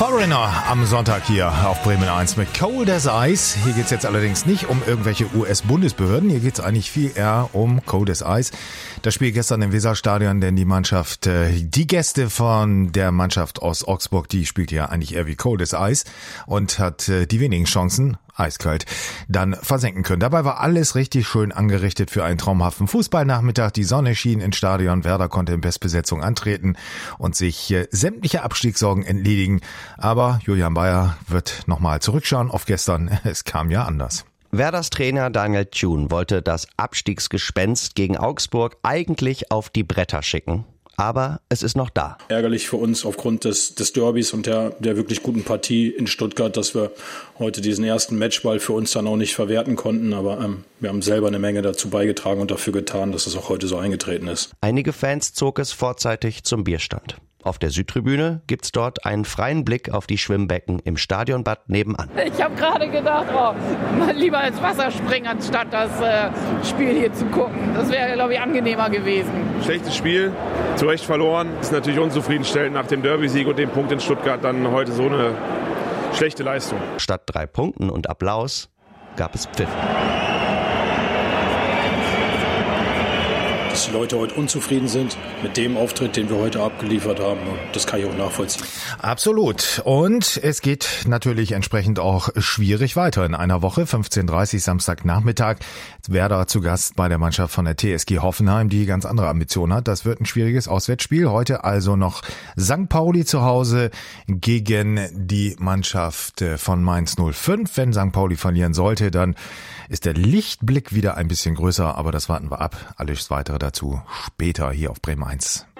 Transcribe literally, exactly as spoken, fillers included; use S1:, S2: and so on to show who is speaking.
S1: Foreigner am Sonntag hier auf Bremen eins mit Cold as Ice. Hier geht's jetzt allerdings nicht um irgendwelche U S-Bundesbehörden. Hier geht's eigentlich viel eher um Cold as Ice. Das Spiel gestern im Weserstadion, denn die Mannschaft, die Gäste von der Mannschaft aus Augsburg, die spielt ja eigentlich eher wie Cold as Ice und hat die wenigen Chancen, eiskalt, dann versenken können. Dabei war alles richtig schön angerichtet für einen traumhaften Fußballnachmittag. Die Sonne schien ins Stadion, Werder konnte in Bestbesetzung antreten und sich äh, sämtliche Abstiegssorgen entledigen. Aber Julian Bayer wird nochmal zurückschauen auf gestern. Es kam ja anders.
S2: Werders Trainer Daniel Thune wollte das Abstiegsgespenst gegen Augsburg eigentlich auf die Bretter schicken. Aber es ist noch da.
S3: Ärgerlich für uns aufgrund des, des Derbys und der, der wirklich guten Partie in Stuttgart, dass wir heute diesen ersten Matchball für uns dann auch nicht verwerten konnten. Aber ähm, wir haben selber eine Menge dazu beigetragen und dafür getan, dass es auch heute so eingetreten ist.
S2: Einige Fans zog es vorzeitig zum Bierstand. Auf der Südtribüne gibt's dort einen freien Blick auf die Schwimmbecken im Stadionbad nebenan.
S4: Ich habe gerade gedacht, oh, mal lieber ins Wasser springen, anstatt das äh, Spiel hier zu gucken. Das wäre, glaube ich, angenehmer gewesen.
S5: Schlechtes Spiel, zu Recht verloren. Ist natürlich unzufriedenstellend nach dem Derby-Sieg und dem Punkt in Stuttgart dann heute so eine schlechte Leistung.
S2: Statt drei Punkten und Applaus gab es Pfiff.
S3: Dass die Leute heute unzufrieden sind mit dem Auftritt, den wir heute abgeliefert haben. Das kann ich auch nachvollziehen.
S1: Absolut. Und es geht natürlich entsprechend auch schwierig weiter in einer Woche. fünfzehn Uhr dreißig Samstagnachmittag. Werder zu Gast bei der Mannschaft von der T S G Hoffenheim, die ganz andere Ambitionen hat. Das wird ein schwieriges Auswärtsspiel. Heute also noch Sankt Pauli zu Hause gegen die Mannschaft von Mainz null fünf. Wenn Sankt Pauli verlieren sollte, dann ist der Lichtblick wieder ein bisschen größer. Aber das warten wir ab. Alles Weitere dazu später hier auf Bremen eins.